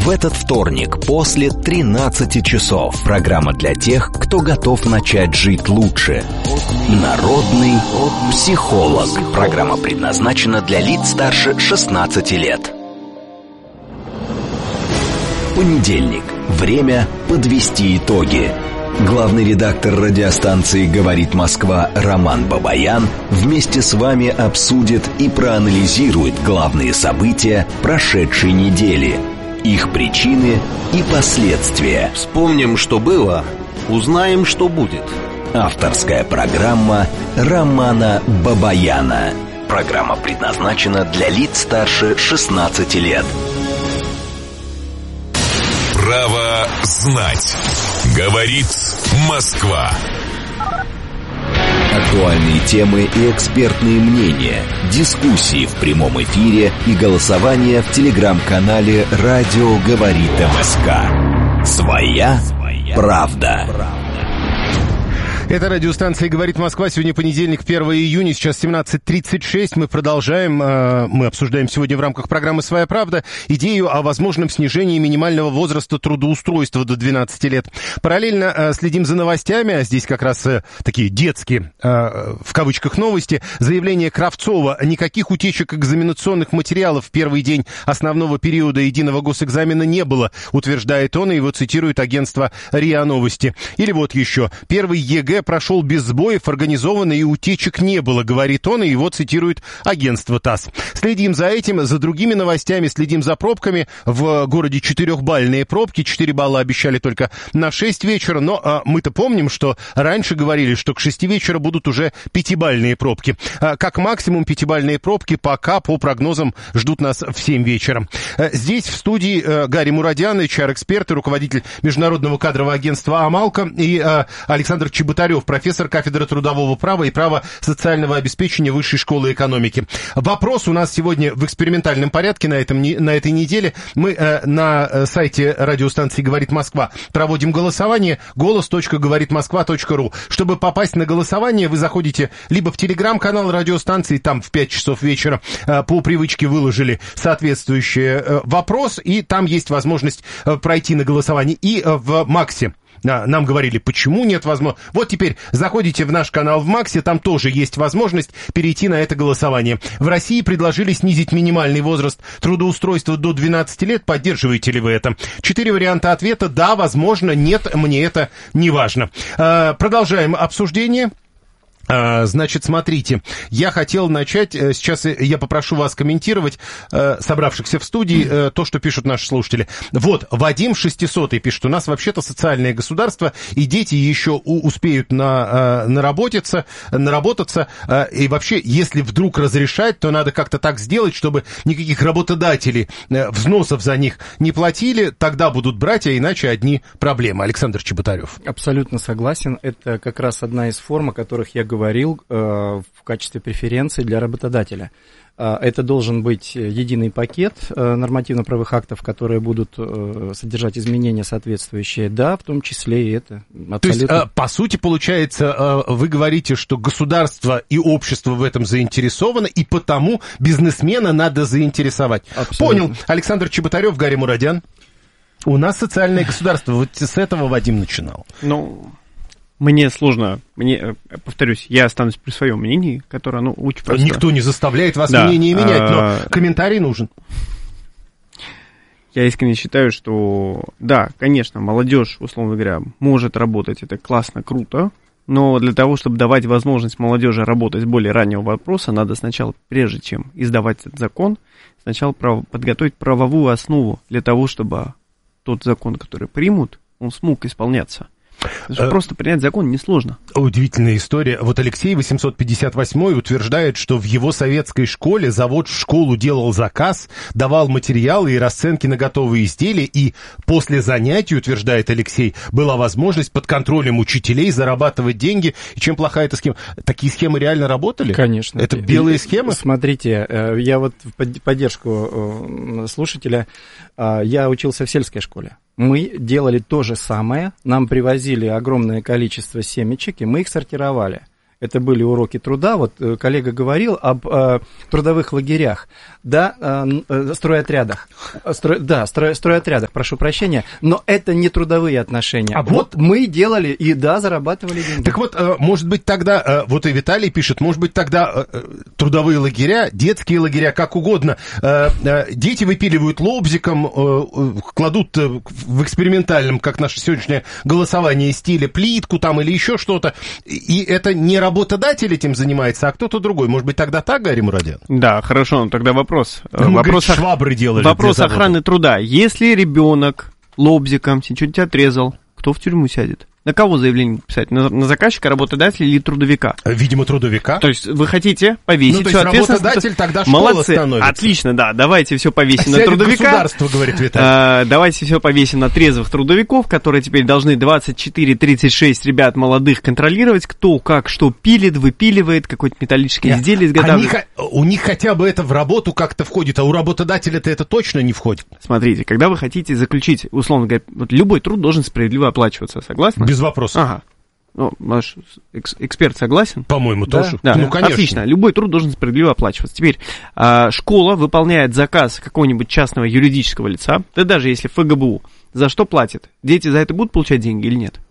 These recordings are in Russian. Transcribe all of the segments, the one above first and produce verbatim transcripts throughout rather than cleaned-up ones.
В этот вторник после тринадцати часов программа для тех, кто готов начать жить лучше. Народный психолог. Программа предназначена для лиц старше шестнадцати лет. Понедельник. Время подвести итоги. Главный редактор радиостанции «Говорит Москва» Роман Бабаян вместе с вами обсудит и проанализирует главные события прошедшей недели, их причины и последствия. Вспомним, что было, узнаем, что будет. Авторская программа Романа Бабаяна. Программа предназначена для лиц старше шестнадцати лет. Право знать. Говорит Москва. Актуальные темы и экспертные мнения, дискуссии в прямом эфире и голосование в телеграм-канале «Радио говорит МСК». Своя правда. Это радиостанция «Говорит Москва». Сегодня понедельник, первое июня, сейчас семнадцать тридцать шесть. Мы продолжаем, мы обсуждаем сегодня в рамках программы «Своя правда» идею о возможном снижении минимального возраста трудоустройства до двенадцати лет. Параллельно следим за новостями, а здесь как раз такие детские, в кавычках, новости. Заявление Кравцова: никаких утечек экзаменационных материалов в первый день основного периода единого госэкзамена не было, утверждает он, и его цитирует агентство РИА Новости. Или вот еще. Первый ЕГЭ прошел без сбоев, организованно, и утечек не было, говорит он, и его цитирует агентство ТАСС. Следим за этим, за другими новостями, следим за пробками. В городе четырехбальные пробки, четыре балла обещали только на шесть вечера, но а, мы-то помним, что раньше говорили, что к шести вечера будут уже пятибальные пробки. А, как максимум пятибальные пробки пока, по прогнозам, ждут нас в семь вечера. А, здесь в студии а, Гарри Мурадян, эйч ар-эксперт и руководитель международного кадрового агентства «Амалка», и а, Александр Чеботарев, профессор кафедры трудового права и права социального обеспечения Высшей школы экономики. Вопрос у нас сегодня в экспериментальном порядке на, этом, на этой неделе. Мы э, на сайте радиостанции «Говорит Москва» проводим голосование голос точка говорит москва точка ру. Чтобы попасть на голосование, вы заходите либо в телеграм-канал радиостанции, там в пять часов вечера э, по привычке выложили соответствующий э, вопрос, и там есть возможность э, пройти на голосование. И э, в Максе нам говорили, почему нет возможности. Вот теперь заходите в наш канал в Максе, там тоже есть возможность перейти на это голосование. В России предложили снизить минимальный возраст трудоустройства до двенадцати лет. Поддерживаете ли вы это? Четыре варианта ответа: да, возможно, нет, мне это не важно. Продолжаем обсуждение. Значит, смотрите, я хотел начать, сейчас я попрошу вас комментировать, собравшихся в студии, то, что пишут наши слушатели. Вот, Вадим шестисотый пишет: у нас вообще-то социальное государство, и дети еще успеют на, наработаться, наработаться, и вообще, если вдруг разрешать, то надо как-то так сделать, чтобы никаких работодателей взносов за них не платили, тогда будут брать, а иначе одни проблемы. Александр Чеботарев. Абсолютно согласен, это как раз одна из форм, о которых я говорил, говорил э, в качестве преференции для работодателя. Э, это должен быть единый пакет э, нормативно-правовых актов, которые будут э, содержать изменения соответствующие, да, в том числе и это. Абсолютно. То есть, э, по сути, получается, э, вы говорите, что государство и общество в этом заинтересованы, и потому бизнесмена надо заинтересовать. Абсолютно. Понял. Александр Чеботарев, Гарри Мурадян. У нас социальное государство. Вот с этого Вадим начинал. Ну... Мне сложно, мне, повторюсь, я останусь при своем мнении, которое, ну, очень просто. Никто не заставляет вас да. мнение менять, но комментарий нужен. Я искренне считаю, что, да, конечно, молодежь, условно говоря, может работать, это классно, круто, но для того, чтобы давать возможность молодежи работать с более раннего вопроса, надо сначала, прежде чем издавать этот закон, сначала прав... подготовить правовую основу для того, чтобы тот закон, который примут, он смог исполняться. Просто принять закон несложно. Удивительная история. Вот Алексей восемьсот пятьдесят восьмой утверждает, что в его советской школе завод в школу делал заказ, давал материалы и расценки на готовые изделия, и после занятий, утверждает Алексей, была возможность под контролем учителей зарабатывать деньги. И чем плохая эта схема? Такие схемы реально работали? Конечно. Это белые схемы? Смотрите, я вот в поддержку слушателя, я учился в сельской школе. Мы делали то же самое, нам привозили огромное количество семечек, и мы их сортировали. Это были уроки труда. Вот коллега говорил об э, трудовых лагерях, да, э, стройотрядах. Строй, да, строй, стройотрядах, прошу прощения. Но это не трудовые отношения. А вот, вот мы делали и, да, зарабатывали деньги. Так вот, э, может быть, тогда, э, вот и Виталий пишет, может быть, тогда э, трудовые лагеря, детские лагеря, как угодно, э, э, дети выпиливают лобзиком, э, э, кладут э, в экспериментальном, как наше сегодняшнее голосование, стиле плитку там или еще что-то, и это не работодатель этим занимается, а кто-то другой. Может быть, тогда так, Гарри Мурадян? Да, хорошо, ну тогда вопрос. Ну, вопрос говорит, швабры делали. Вопрос охраны труда. Если ребенок лобзиком чуть-чуть отрезал, кто в тюрьму сядет? На кого заявление писать? На, на заказчика, работодателя или трудовика? Видимо, трудовика. То есть вы хотите повесить ну, то все есть работодатель тогда школа Молодцы, становится. Отлично, да, давайте все повесим Сядет на трудовика. Государство, говорит Виталий. А, давайте все повесим на трезвых трудовиков, которые теперь должны двадцать четыре тридцать шесть ребят молодых контролировать, кто как что пилит, выпиливает, какое-то металлическое Нет, изделие изготавливает. Они, у них хотя бы это в работу как-то входит, а у работодателя-то это точно не входит. Смотрите, когда вы хотите заключить, условно говоря, вот любой труд должен справедливо оплачиваться, согласны? Без вопросов. Ага. Ну, ваш эксперт согласен? По-моему, да. тоже. Да, ну, конечно. Отлично. Любой труд должен справедливо оплачиваться. Теперь, а, школа выполняет заказ какого-нибудь частного юридического лица, да даже если ФГБУ, за что платит? Дети за это будут получать деньги или нет?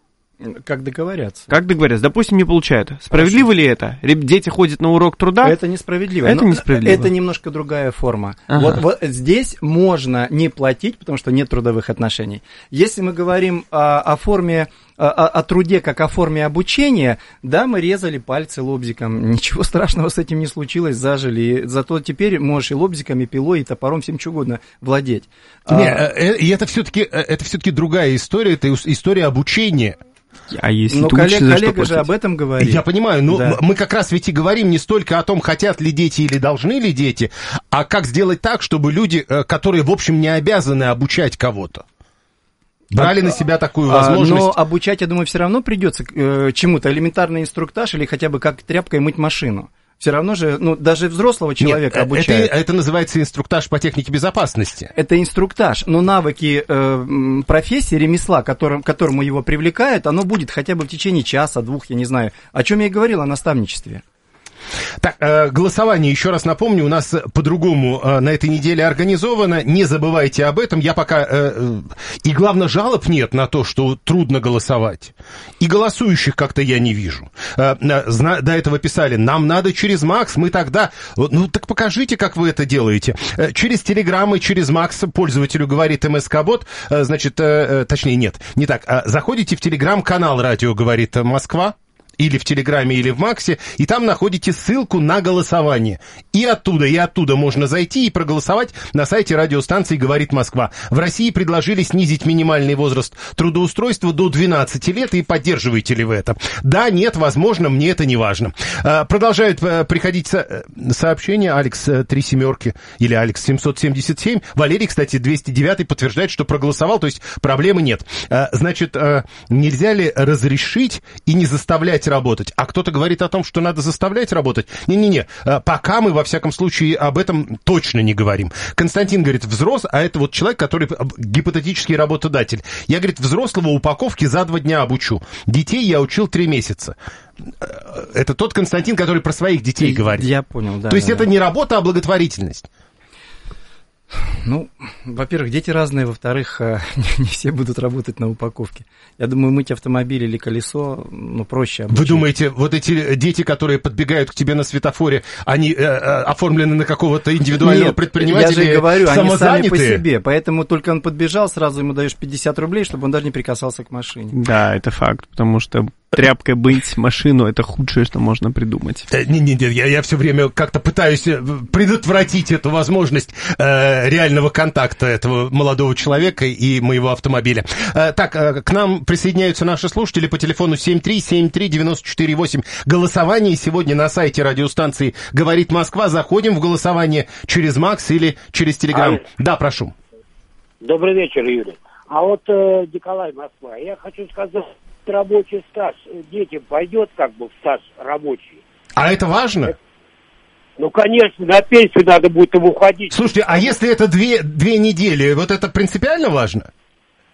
Как договорятся. Как договорятся? Допустим, не получают. Справедливо Хорошо. ли это? Дети ходят на урок труда? Это несправедливо. Это несправедливо. Это немножко другая форма. Ага. Вот, вот здесь можно не платить, потому что нет трудовых отношений. Если мы говорим о, о форме, о, о труде как о форме обучения, да, мы резали пальцы лобзиком. Ничего страшного с этим не случилось, зажили. Зато теперь можешь и лобзиком, и пилой, и топором, всем что угодно владеть. Не, а, и это все-таки, это все-таки другая история, это история обучения. А если но ты коллег, учишь, коллега же об этом говорит. Я понимаю, но да. мы как раз ведь и говорим не столько о том, хотят ли дети или должны ли дети, а как сделать так, чтобы люди, которые, в общем, не обязаны обучать кого-то, брали а, на себя такую возможность. Но обучать, я думаю, все равно придется э, чему-то. Элементарный инструктаж или хотя бы как тряпкой мыть машину. Все равно же, ну, даже взрослого человека Нет, обучают. Это, это называется инструктаж по технике безопасности. Это инструктаж, но навыки э, профессии, ремесла, которым, которому его привлекают, оно будет хотя бы в течение часа, двух, я не знаю. О чем я и говорил, о наставничестве. Так, э, голосование, еще раз напомню, у нас по-другому э, на этой неделе организовано. Не забывайте об этом. Я пока... Э, э, и главное, жалоб нет на то, что трудно голосовать. И голосующих как-то я не вижу. Э, зна, до этого писали, нам надо через Макс, мы тогда... Ну, так покажите, как вы это делаете. Э, через Телеграм и через Макс пользователю говорит МСК-бот. Э, значит, э, точнее, нет, не так. Э, заходите в Телеграм-канал «Радио говорит Москва». Или в Телеграме, или в Максе, и там находите ссылку на голосование. И оттуда, и оттуда можно зайти и проголосовать на сайте радиостанции «Говорит Москва». В России предложили снизить минимальный возраст трудоустройства до двенадцати лет, и поддерживаете ли вы это? Да, нет, возможно, мне это не важно. Продолжают приходить сообщения. Алекс три семерки или Алекс семьсот семьдесят семь. Валерий, кстати, двести девятый подтверждает, что проголосовал, то есть проблемы нет. Значит, нельзя ли разрешить и не заставлять работать, а кто-то говорит о том, что надо заставлять работать. Не-не-не, пока мы, во всяком случае, об этом точно не говорим. Константин говорит, взрос, а это вот человек, который гипотетический работодатель. Я, говорит, взрослого упаковки за два дня обучу. Детей я учил три месяца. Это тот Константин, который про своих детей говорит. Я понял, да. То есть да, это да. не работа, а благотворительность. Ну, во-первых, дети разные, во-вторых, не все будут работать на упаковке. Я думаю, мыть автомобиль или колесо, ну, проще обучить. Вы думаете, вот эти дети, которые подбегают к тебе на светофоре, они э, э, оформлены на какого-то индивидуального Нет, предпринимателя? Я же и говорю, они сами по самозанятые? себе, поэтому только он подбежал, сразу ему даешь пятьдесят рублей, чтобы он даже не прикасался к машине. Да, это факт, потому что тряпкой быть машину — это худшее, что можно придумать. Не-не-не, я, я все время как-то пытаюсь предотвратить эту возможность э, реального контакта этого молодого человека и моего автомобиля. Э, так, э, к нам присоединяются наши слушатели по телефону семь три семь три девять четыре восемь. Голосование сегодня на сайте радиостанции «Говорит Москва». Заходим в голосование через Макс или через Телеграм. А... Да, прошу. Добрый вечер, Юрий. А вот э, Николай, Москва, я хочу сказать... рабочий стаж детям пойдет как бы в стаж рабочий. А это важно? Ну, конечно, на пенсию надо будет им уходить. Слушайте, а если это две, две недели, вот это принципиально важно?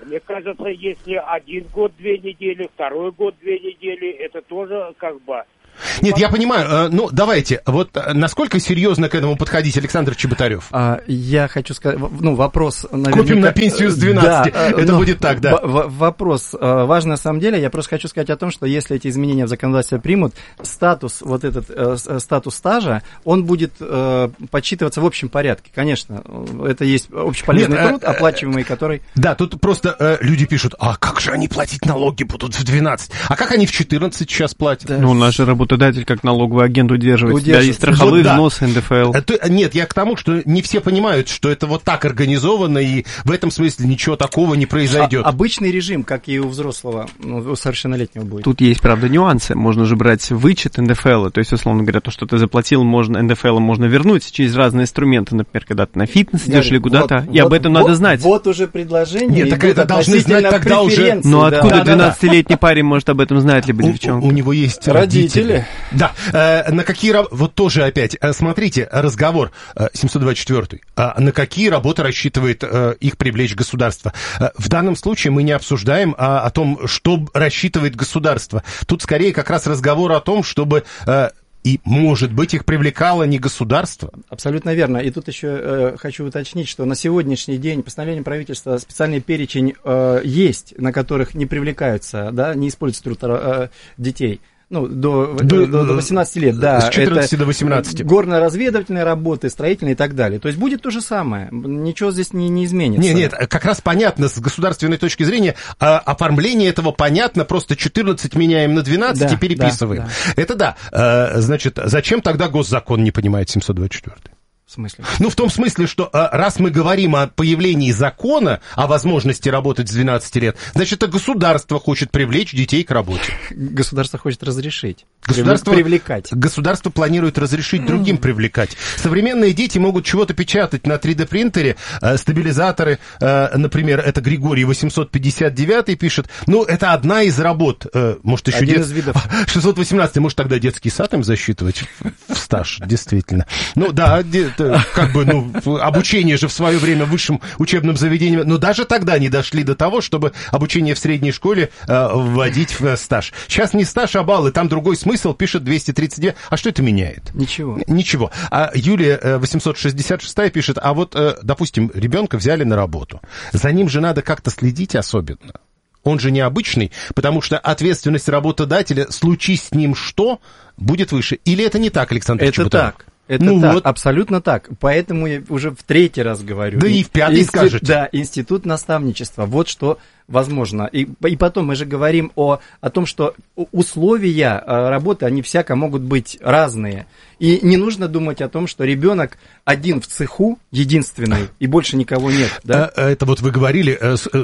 Мне кажется, если один год, две недели, второй год, две недели, это тоже как бы... Нет, я понимаю. Ну, давайте. Вот насколько серьезно к этому подходить, Александр Чеботарев? А, я хочу сказать, ну, вопрос... Наверняка... Купим на пенсию с двенадцати. Да, это ну, будет так, да. В- вопрос важный на самом деле. Я просто хочу сказать о том, что если эти изменения в законодательстве примут, статус, вот этот э, статус стажа, он будет э, подсчитываться в общем порядке. Конечно, это есть общеполезный Нет, труд, э, оплачиваемый, который... Да, тут просто э, люди пишут, а как же они платить налоги будут в двенадцать? А как они в четырнадцать сейчас платят? Да. Ну, наши работодатели как налоговый агент удерживает, удерживает. себя, и страховые вот, взносы, да. эн дэ эф эл. Нет, я к тому, что не все понимают, что это вот так организовано, и в этом смысле ничего такого не произойдет. А, обычный режим, как и у взрослого, ну, у совершеннолетнего будет. Тут есть, правда, нюансы. Можно же брать вычет эн дэ эф эл, то есть, условно говоря, то, что ты заплатил, можно, эн дэ эф эл можно вернуть через разные инструменты, например, когда ты на фитнес идешь или куда-то, вот, и вот, об этом вот, надо знать. Вот уже предложение. Нет, так это должны знать тогда уже. Ну, откуда двенадцатилетний парень может об этом знать, либо девчонка? У него есть родители. Да. На какие, вот тоже опять, смотрите, разговор семьсот двадцать четыре. На какие работы рассчитывает их привлечь государство? В данном случае мы не обсуждаем о, о том, что рассчитывает государство. Тут скорее как раз разговор о том, чтобы... И, может быть, их привлекало не государство? Абсолютно верно. И тут еще э, хочу уточнить, что на сегодняшний день постановлением правительства специальный перечень э, есть, на которых не привлекаются, да, не используются труд э, детей. Ну, до, до, до, до восемнадцати лет, да. С четырнадцати до восемнадцати. Горно-разведывательные работы, строительные и так далее. То есть будет то же самое. Ничего здесь не, не изменится. Нет, нет, как раз понятно, с государственной точки зрения, а, оформление этого понятно, просто четырнадцать меняем на двенадцать да, и переписываем. Да, да. Это да. А, значит, зачем тогда госзакон не понимает семьсот двадцать четыре? В смысле? Ну, в том смысле, что раз мы говорим о появлении закона, о возможности работать с двенадцати лет, значит, это государство хочет привлечь детей к работе. Государство хочет разрешить. Государство, привлекать. Государство планирует разрешить другим привлекать. Современные дети могут чего-то печатать на три дэ принтере, э, стабилизаторы, э, например, это Григорий восемьсот пятьдесят девять пишет. Ну, это одна из работ. Э, может, еще Один дет... из видов. шестьсот восемнадцать, может, тогда детский сад им засчитывать в стаж, действительно. Ну, да, как бы, ну, обучение же в свое время в высшем учебном заведении, но даже тогда не дошли до того, чтобы обучение в средней школе э, вводить в стаж. Сейчас не стаж, а баллы, там другой смысл, пишет двести тридцать два. А что это меняет? Ничего. Ничего. А Юлия э, восемьсот шестьдесят шесть пишет, а вот, э, допустим, ребенка взяли на работу. За ним же надо как-то следить особенно. Он же необычный, потому что ответственность работодателя, случись с ним что, будет выше. Или это не так, Александр Это Чеботарев? так. Это ну так, вот. Абсолютно так. Поэтому я уже в третий раз говорю. Да и, и в пятый институт, скажете. Да, институт наставничества. Вот что возможно. И, и потом мы же говорим о, о том, что условия работы, они всяко могут быть разные. И не нужно думать о том, что ребенок один в цеху, единственный, и больше никого нет. Да? Это вот вы говорили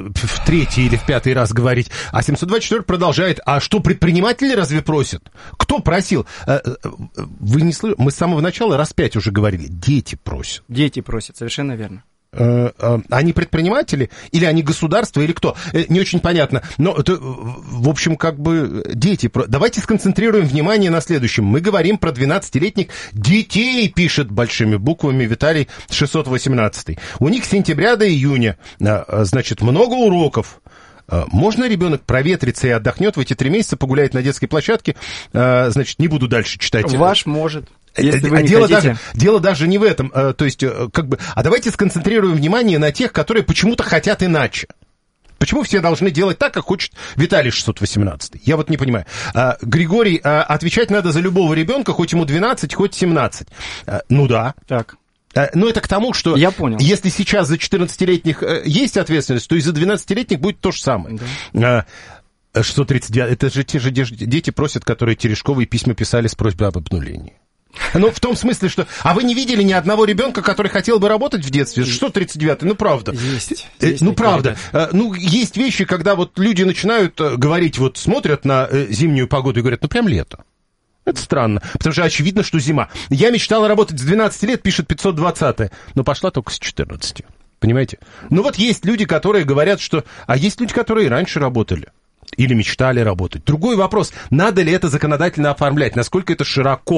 в третий или в пятый раз говорить. А семьсот двадцать четыре продолжает. А что, предприниматели разве просят? Кто просил? Вы не слышали? Мы с самого начала раз пять уже говорили. Дети просят. Дети просят, совершенно верно. Они предприниматели или они государство или кто? Не очень понятно. Но это, в общем, как бы дети. Давайте сконцентрируем внимание на следующем. Мы говорим про двенадцатилетних детей, пишет большими буквами Виталий шестьсот восемнадцать. У них с сентября до июня, значит, много уроков. Можно ребенок проветрится и отдохнет в эти три месяца, погуляет на детской площадке? Значит, не буду дальше читать. Ваш может. Если вы а не дело, хотите... даже, дело даже не в этом. То есть, как бы, а давайте сконцентрируем внимание на тех, которые почему-то хотят иначе. Почему все должны делать так, как хочет Виталий шестьсот восемнадцать? Я вот не понимаю. А, Григорий, а, отвечать надо за любого ребенка, хоть ему двенадцать, хоть семнадцать. А, ну да. Так. Но это к тому, что Я понял. Если сейчас за четырнадцатилетних есть ответственность, то и за двенадцатилетних будет то же самое. Да. шестьсот тридцать девять, это же те же дети просят, которые Терешковые письма писали с просьбой об обнулении. Ну, в том смысле, что... А вы не видели ни одного ребенка, который хотел бы работать в детстве? шестьсот тридцать девять, ну, правда. Есть. есть ну, правда. Ребята. Ну, есть вещи, когда вот люди начинают говорить, вот смотрят на зимнюю погоду и говорят, ну, прям лето. Это странно, потому что очевидно, что зима. Я мечтала работать с двенадцати лет, пишет пятьсот двадцать, но пошла только с четырнадцати. Понимаете? Ну, вот есть люди, которые говорят, что... А есть люди, которые и раньше работали. Или мечтали работать. Другой вопрос, надо ли это законодательно оформлять, насколько это широко.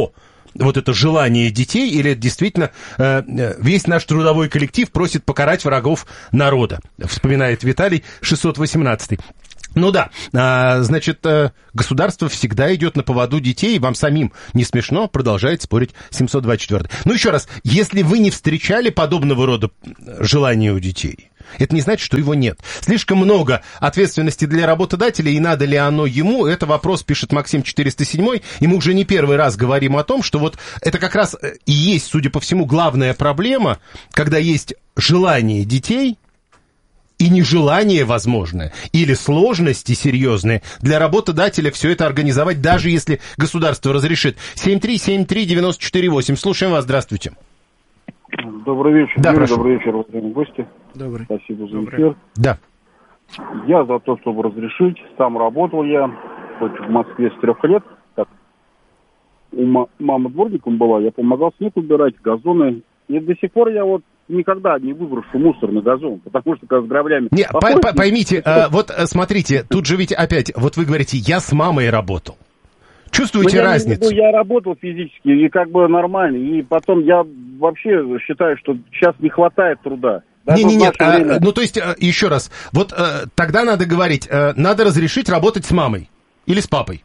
вот это желание детей, или это действительно э, весь наш трудовой коллектив просит покарать врагов народа, вспоминает Виталий шестьсот восемнадцатый. Ну да, а, значит, государство всегда идет на поводу детей, вам самим не смешно, продолжает спорить семьсот двадцать четвёртый. Ну еще раз, если вы не встречали подобного рода желания у детей, это не значит, что его нет. Слишком много ответственности для работодателя, и надо ли оно ему, это вопрос, пишет Максим четыреста семь, и мы уже не первый раз говорим о том, что вот это как раз и есть, судя по всему, главная проблема, когда есть желание детей, и нежелание возможное, или сложности серьезные для работодателя все это организовать, даже если государство разрешит. семь три семь три девять четыре восемь. Слушаем вас, здравствуйте. Добрый вечер, да, Юрий, добрый вечер, уважаемые гости. Добрый. Спасибо за Добрый. эфир. Да. Я за то, чтобы разрешить. Сам работал я, хоть в Москве с трех лет. Так. У м- мамы дворником была, я помогал снег убирать, газоны. И до сих пор я вот никогда не выброшу мусор на газон, потому что когда с граблями... Не, по- по- поймите, э, вот э, смотрите, тут же ведь опять, вот вы говорите, я с мамой работал. Чувствуете я разницу? Виду, я работал физически, и как бы нормально. И потом я вообще считаю, что сейчас не хватает труда. Не-не-не, а, ну то есть, еще раз, вот а, тогда надо говорить, а, надо разрешить работать с мамой или с папой?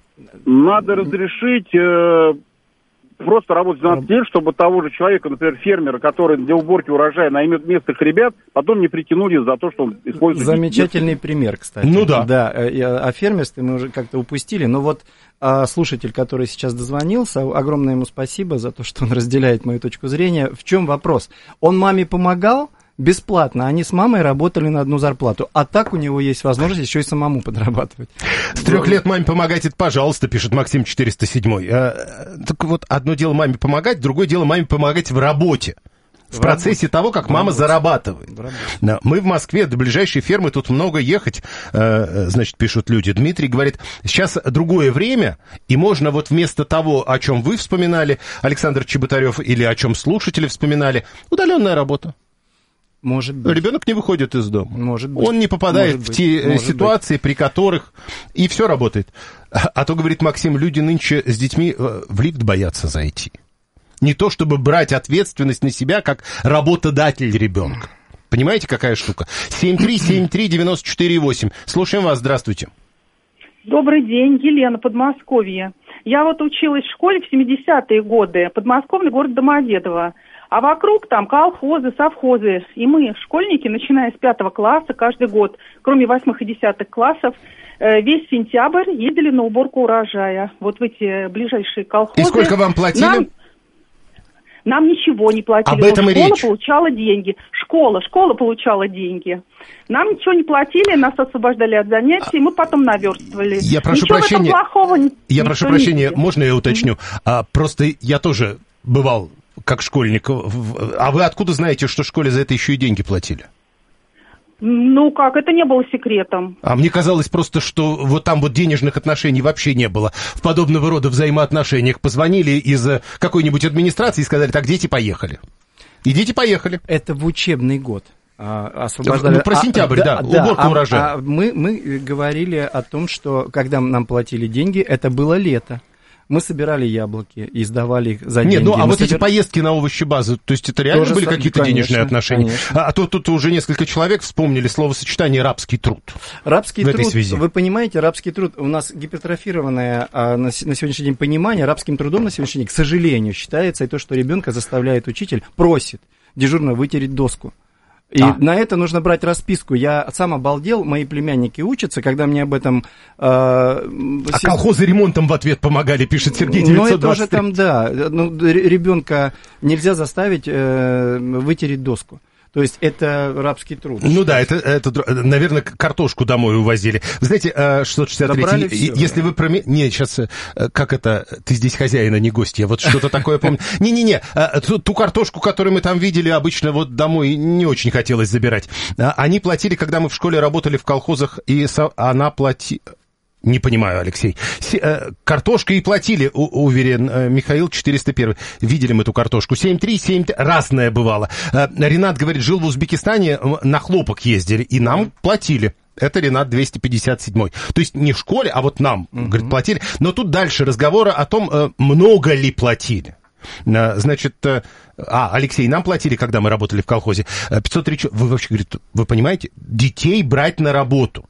Надо разрешить... Э- Просто работать на цель, чтобы того же человека, например, фермера, который для уборки урожая наймет местных ребят, потом не притянули за то, что он использует... Замечательный пример, кстати. Ну да. Да, о фермерстве мы уже как-то упустили, но вот слушатель, который сейчас дозвонился, огромное ему спасибо за то, что он разделяет мою точку зрения. В чем вопрос? Он маме помогал бесплатно, они с мамой работали на одну зарплату, а так у него есть возможность еще и самому подрабатывать. С трех лет маме помогать, это пожалуйста, пишет Максим четыреста семь. А, так вот, одно дело маме помогать, другое дело маме помогать в работе. В, в процессе работе. Того, как в мама работе. Зарабатывает. В да. Мы в Москве, до ближайшей фермы тут много ехать, э, значит, пишут люди. Дмитрий говорит, сейчас другое время, и можно вот вместо того, о чем вы вспоминали, Александр Чеботарев, или о чем слушатели вспоминали, удаленная работа. Может быть. Ребенок не выходит из дома. Может быть. Он не попадает Может в те быть. ситуации, при которых и все работает. А то, говорит Максим, люди нынче с детьми в лифт боятся зайти. Не то, чтобы брать ответственность на себя, как работодатель ребенка. Понимаете, какая штука? семь три семь три девять четыре восемь. Слушаем вас, здравствуйте. Добрый день, Елена, Подмосковье. Я вот училась в школе в семидесятые годы, подмосковный город Домодедово. А вокруг там колхозы, совхозы. И мы, школьники, начиная с пятого класса, каждый год, кроме восьмых и десятых классов, весь сентябрь ездили на уборку урожая. Вот в эти ближайшие колхозы. И сколько вам платили? Нам, нам ничего не платили. Об этом но и школа речь. получала деньги. Школа, школа получала деньги. Нам ничего не платили, нас освобождали от занятий, мы потом наверстывали. Я прошу ничего прощения. В этом плохого я прошу прощения, видит. Можно я уточню? Mm-hmm. А, просто я тоже бывал как школьник. А вы откуда знаете, что школе за это еще и деньги платили? Ну как, это не было секретом. А мне казалось просто, что вот там вот денежных отношений вообще не было. В подобного рода взаимоотношениях позвонили из какой-нибудь администрации и сказали, так, дети поехали. И дети поехали. Это в учебный год. Освобождали. Ну, про сентябрь, а, да, да, уборка да, урожая. А, а мы, мы говорили о том, что когда нам платили деньги, это было лето. Мы собирали яблоки и сдавали их за деньги. Нет, ну а мы вот собир... эти поездки на овощебазу, то есть это реально Тоже были сам... какие-то конечно, денежные отношения? Конечно. А, а то тут уже несколько человек вспомнили словосочетание «рабский труд». Рабский в труд, этой связи. Вы понимаете, рабский труд, у нас гипертрофированное а, на, на сегодняшний день понимание, рабским трудом на сегодняшний день, к сожалению, считается и то, что ребенка заставляет учитель, просит дежурно вытереть доску. И а. на это нужно брать расписку. Я сам обалдел, мои племянники учатся, когда мне об этом... Э, а с... колхозы ремонтом в ответ помогали, пишет Сергей девятьсот двадцать три. Ну, это уже там, да. Ну, ребенка нельзя заставить э, вытереть доску. То есть это рабский труд. Ну да, это, это, наверное, картошку домой увозили. Вы знаете, шестьсот шестьдесят третий, все, если да. вы про... Не, сейчас, как это, ты здесь хозяин, а не гость, я вот что-то такое помню. Не-не-не, ту, ту картошку, которую мы там видели, обычно вот домой не очень хотелось забирать. Они платили, когда мы в школе работали в колхозах, и она платила... Не понимаю, Алексей. С, э, картошка и платили, у, уверен, э, Михаил четыреста один. Видели мы эту картошку. семь три семь три, разное бывало. Э, Ренат говорит, жил в Узбекистане, на хлопок ездили, и нам платили. Это Ренат двести пятьдесят семь. То есть не в школе, а вот нам, угу. говорит, платили. Но тут дальше разговоры о том, много ли платили. Значит, а, Алексей, нам платили, когда мы работали в колхозе, пятьсот три... Вы вообще, говорит, вы понимаете, детей брать на работу.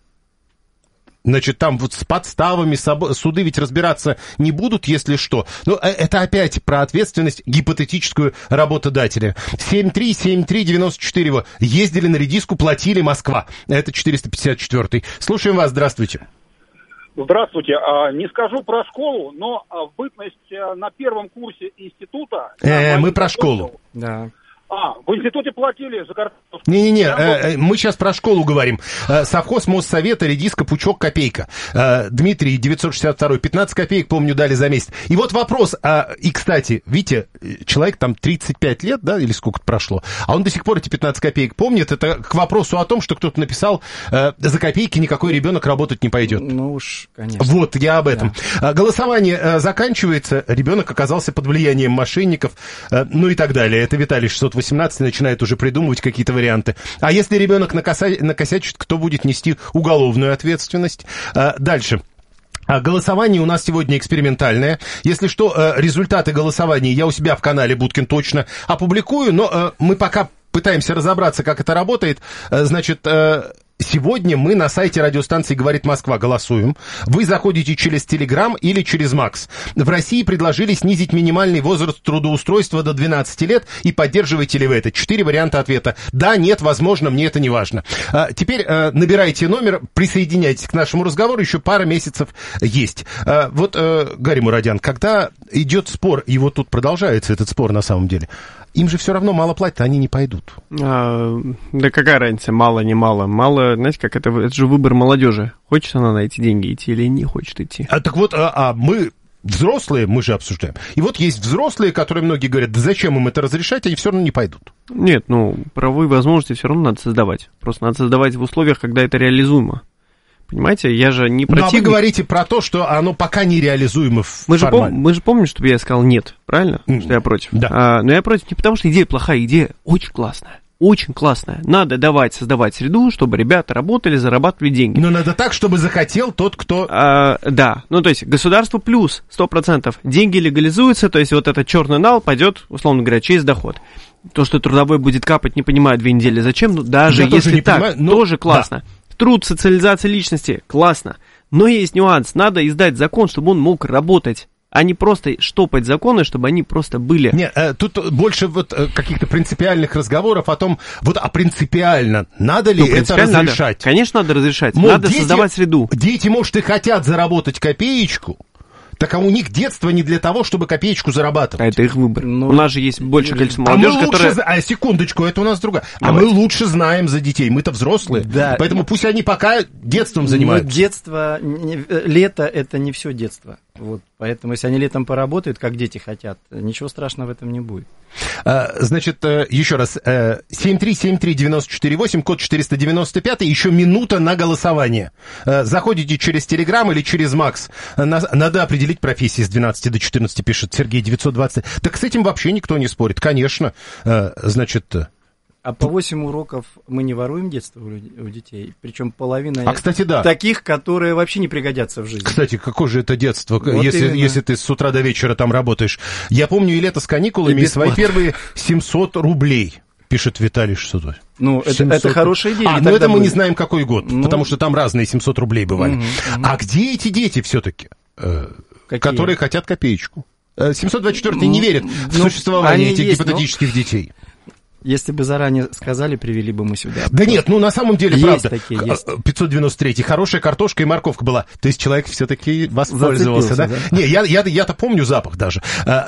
Значит, там вот с подставами суды ведь разбираться не будут, если что. Но это опять про ответственность гипотетическую работодателя. семь три семь три девяносто четыре. Ездили на редиску, платили Москва. Это четыреста пятьдесят четыре. Слушаем вас, здравствуйте. Здравствуйте. Не скажу про школу, но в бытность на первом курсе института... Э, мы про школу. Да. А, в институте платили за картошку. Не-не-не, э, мы сейчас про школу говорим. Э, совхоз Моссовета, редиска, пучок, копейка. Э, Дмитрий, девятьсот шестьдесят два, пятнадцать копеек, помню, дали за месяц. И вот вопрос, а, и, кстати, видите, человек там тридцать пять лет, да, или сколько-то прошло, а он до сих пор эти пятнадцать копеек помнит. Это к вопросу о том, что кто-то написал, э, за копейки никакой ребенок работать не пойдет. Ну уж, конечно. Вот, я об этом. Да. Голосование э, заканчивается, ребенок оказался под влиянием мошенников, э, ну и так далее. Это Виталий шестьсот восемнадцать начинает уже придумывать какие-то варианты. А если ребенок накоса... накосячит, кто будет нести уголовную ответственность? А, дальше. Голосование у нас сегодня экспериментальное. Если что, результаты голосования я у себя в канале Будкин точно опубликую, но мы пока пытаемся разобраться, как это работает. Значит... Сегодня мы на сайте радиостанции «Говорит Москва» голосуем. Вы заходите через Телеграм или через Макс. В России предложили снизить минимальный возраст трудоустройства до двенадцати лет. И поддерживаете ли вы это? Четыре варианта ответа. Да, нет, возможно, мне это не важно. А, теперь а, набирайте номер, присоединяйтесь к нашему разговору. Еще пара месяцев есть. А, вот, а, Гарри Мурадян, когда идет спор, и вот тут продолжается этот спор на самом деле, им же все равно мало платят, они не пойдут. А, да какая разница, мало, не мало. Мало, знаете, как это, это же выбор молодежи. Хочет она на эти деньги идти или не хочет идти. А так вот, а, а мы взрослые, мы же обсуждаем. И вот есть взрослые, которые многие говорят, да зачем им это разрешать, они все равно не пойдут. Нет, ну, правовые возможности все равно надо создавать. Просто надо создавать в условиях, когда это реализуемо. Понимаете, я же не противник. Ну, а вы говорите про то, что оно пока не реализуемо в мы же, пом- мы же помним, что я сказал нет, правильно? Mm. Что я против. Да. А, но я против не потому, что идея плохая, идея очень классная. Очень классная. Надо давать, создавать среду, чтобы ребята работали, зарабатывали деньги. Но надо так, чтобы захотел тот, кто... А, да, ну то есть государство плюс сто процентов. Деньги легализуются, то есть вот этот черный нал пойдет, условно говоря, через доход. То, что трудовой будет капать, не понимаю, две недели зачем, ну даже я если так, понимаю, но... тоже классно. Да. Труд, социализация личности, классно. Но есть нюанс, надо издать закон, чтобы он мог работать, а не просто штопать законы, чтобы они просто были. Нет, тут больше вот каких-то принципиальных разговоров о том, вот а принципиально, надо ли ну, это разрешать? Надо. Конечно, надо разрешать, Мол, надо дети, создавать среду. Дети, может, и хотят заработать копеечку, так а у них детство не для того, чтобы копеечку зарабатывать. А это их выбор. Ну, у нас же есть больше количество молодежи, а мы лучше которая... А секундочку, это у нас другая. Давай. А мы лучше знаем за детей, мы-то взрослые. Да. Поэтому пусть они пока детством занимаются. Но детство, не, лето это не все детство. Вот, поэтому, если они летом поработают, как дети хотят, ничего страшного в этом не будет. А, значит, еще раз, семь три семь три девяносто четыре восемь, код четыреста девяносто пять, еще минута на голосование. Заходите через Телеграм или через Макс. Надо определить профессии с двенадцати до четырнадцати, пишет Сергей девятьсот двадцать. Так с этим вообще никто не спорит, конечно. Значит... А по восемь уроков мы не воруем детство у детей, причем половина а, кстати, да. таких, которые вообще не пригодятся в жизни. Кстати, какое же это детство, вот если, если ты с утра до вечера там работаешь. Я помню и лето с каникулами, и, и свои первые семьсот рублей, пишет Виталий шестьсот. Ну, это, это хорошая идея. А, но это мы будет. Не знаем, какой год, ну... потому что там разные семьсот рублей бывали. Угу, угу. А где эти дети все-таки, э, которые хотят копеечку? семьсот двадцать четвёртый ну, не верит ну, в существование этих есть, гипотетических но... детей. Если бы заранее сказали, привели бы мы сюда. Да нет, ну на самом деле, есть правда, такие, есть. пятьсот девяносто третий, хорошая картошка и морковка была. То есть человек все-таки воспользовался, да? да? Не, я, я, я-то помню запах даже.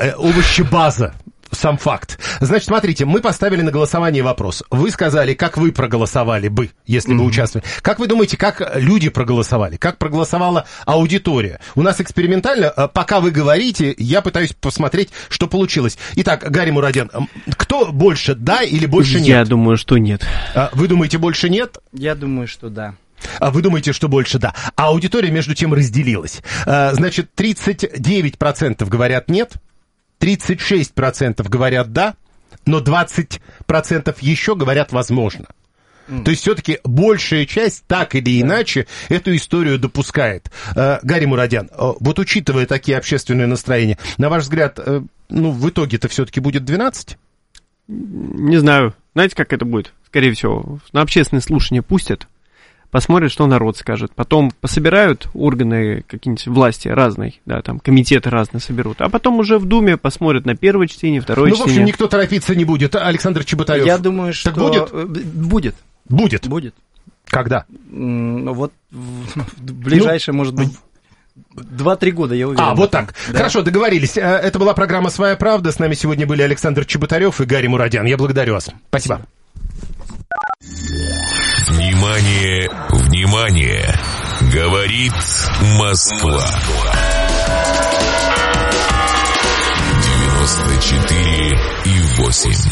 Овощебаза. Сам факт. Значит, смотрите, мы поставили на голосование вопрос. Вы сказали, как вы проголосовали бы, если mm-hmm. бы участвовали. Как вы думаете, как люди проголосовали? Как проголосовала аудитория? У нас экспериментально, пока вы говорите, я пытаюсь посмотреть, что получилось. Итак, Гарри Мурадян, кто больше, да или больше нет? Я думаю, что нет. Вы думаете, больше нет? Я думаю, что да. А вы думаете, что больше да. А аудитория, между тем, разделилась. Значит, тридцать девять процентов говорят нет. тридцать шесть процентов говорят «да», но двадцать процентов еще говорят «возможно». Mm. То есть все-таки большая часть так или иначе да. эту историю допускает. Э, Гарри Мурадян, э, вот учитывая такие общественные настроения, на ваш взгляд, э, ну, в итоге-то все-таки будет двенадцать? Не знаю. Знаете, как это будет? Скорее всего, на общественные слушания пустят, посмотрят, что народ скажет. Потом пособирают органы какие-нибудь власти разные, да, там комитеты разные соберут. А потом уже в Думе посмотрят на первое чтение, второе ну, чтение. Ну, в общем, никто торопиться не будет. Александр Чеботарев. Я думаю, что... Так будет? Будет. Будет? Будет. Когда? Ну, вот в ближайшее, ну, может быть... Два-три года, я уверен. А, вот так. Да. Хорошо, договорились. Это была программа «Своя правда». С нами сегодня были Александр Чеботарев и Гарри Мурадян. Я благодарю вас. Спасибо. Внимание, внимание! Говорит Москва. девяносто четыре и восемь.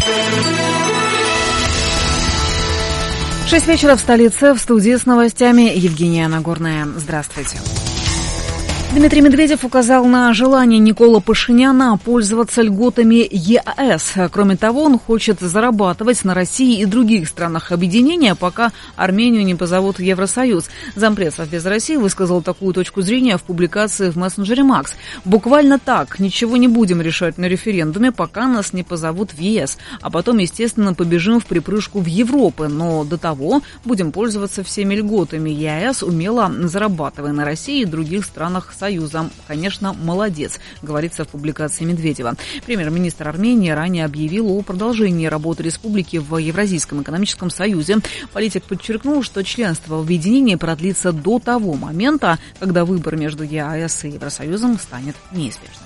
Шесть вечера в столице. В студии с новостями Евгения Нагорная. Здравствуйте. Дмитрий Медведев указал на желание Никола Пашиняна пользоваться льготами ЕАЭС. Кроме того, он хочет зарабатывать на России и других странах объединения, пока Армению не позовут в Евросоюз. Зампред Совбеза России высказал такую точку зрения в публикации в мессенджере Макс. Буквально так. Ничего не будем решать на референдуме, пока нас не позовут в ЕС. А потом, естественно, побежим в припрыжку в Европу. Но до того будем пользоваться всеми льготами ЕАЭС, умело зарабатывая на России и других странах Союзом. Конечно, молодец, говорится в публикации Медведева. Премьер-министр Армении ранее объявил о продолжении работы республики в Евразийском экономическом союзе. Политик подчеркнул, что членство в объединении продлится до того момента, когда выбор между ЕАЭС и Евросоюзом станет неизбежным.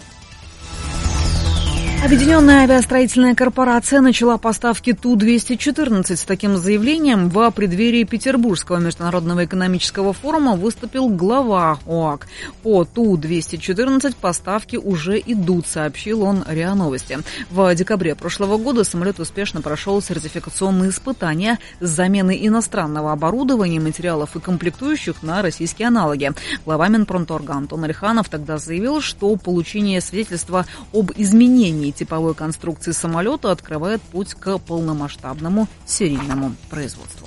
Объединенная авиастроительная корпорация начала поставки Ту двести четырнадцать. С таким заявлением в преддверии Петербургского международного экономического форума выступил глава ОАК. По Ту двести четырнадцать поставки уже идут, сообщил он РИА Новости. В декабре прошлого года самолет успешно прошел сертификационные испытания с заменой иностранного оборудования, материалов и комплектующих на российские аналоги. Глава Минпромторга Антон Алиханов тогда заявил, что получение свидетельства об изменении типовой конструкции самолета открывает путь к полномасштабному серийному производству.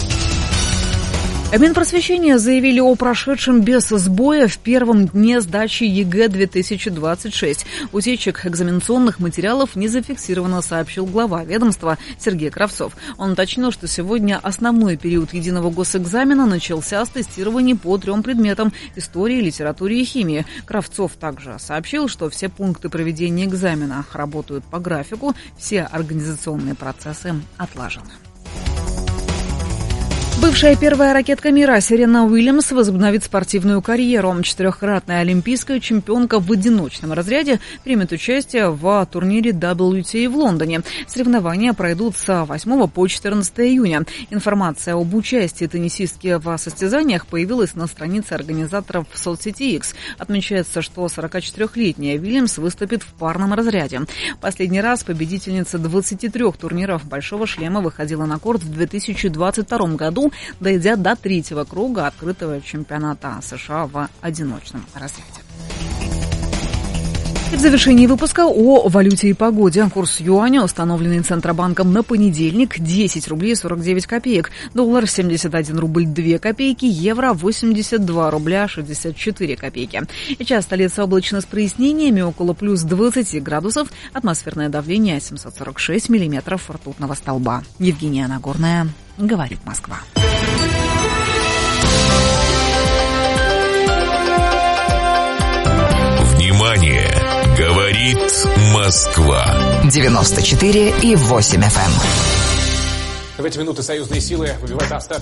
Минпросвещения заявили о прошедшем без сбоя в первом дне сдачи ЕГЭ две тысячи двадцать шесть. Утечек экзаменационных материалов не зафиксировано, сообщил глава ведомства Сергей Кравцов. Он уточнил, что сегодня основной период единого госэкзамена начался с тестирований по трем предметам – истории, литературе и химии. Кравцов также сообщил, что все пункты проведения экзамена работают по графику, все организационные процессы отлажены. Бывшая первая ракетка мира Серена Уильямс возобновит спортивную карьеру. Четырехкратная олимпийская чемпионка в одиночном разряде примет участие в турнире дабл ю ти эй в Лондоне. Соревнования пройдут с восьмого по четырнадцатое июня. Информация об участии теннисистки в состязаниях появилась на странице организаторов в соцсети X. Отмечается, что сорокачетырехлетняя Уильямс выступит в парном разряде. Последний раз победительница двадцати трёх турниров «Большого шлема» выходила на корт в две тысячи двадцать втором году, дойдя до третьего круга открытого чемпионата США в одиночном разряде. И в завершении выпуска о валюте и погоде. Курс юаня, установленный Центробанком на понедельник, десять рублей сорок девять копеек. Доллар семьдесят один рубль две копейки. Евро восемьдесят два рубля шестьдесят четыре копейки. Сейчас столица облачно с прояснениями, около плюс двадцати градусов. Атмосферное давление семьсот сорок шесть миллиметров ртутного столба. Евгения Нагорная, говорит Москва. Внимание! Говорит Москва. девяносто четыре и восемь эф эм. В эти минуты союзные силы выбивают остатки